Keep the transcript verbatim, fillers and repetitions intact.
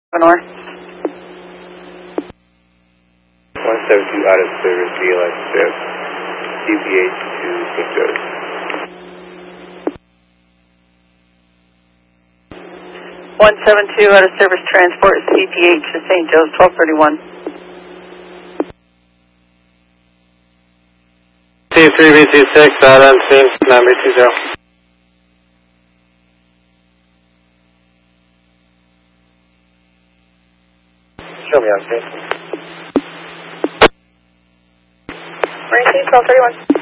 North. one seventy-two out of service, realize fifth, C P H to Saint Joe's. one seven two out of service transport, C P H to Saint Joe's, twelve thirty-one. T three B T six, out on scene, number two zero. Show me on scene. Marine twelve thirty-one.